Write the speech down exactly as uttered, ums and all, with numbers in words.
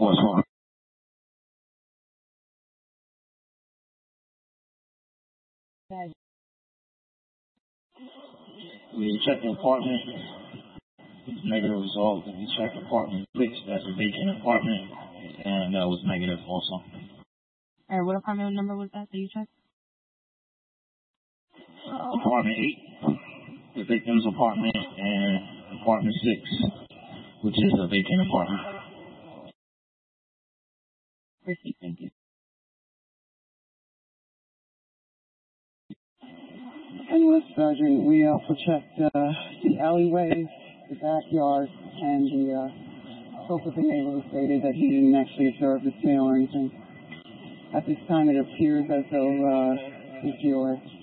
What's wrong? We checked the apartment, negative result, and we checked the apartment six, that's a vacant apartment, and that was negative also. Alright, what apartment number was that that you checked? Uh, apartment eight, the victim's apartment, and apartment six, which is a vacant apartment. Perfect, thank you. And with Sergeant, we also checked uh, the alleyway, the backyard, and the uh, sofa behavior stated that he didn't actually observe the sale or anything. At this time, it appears as though uh, if you're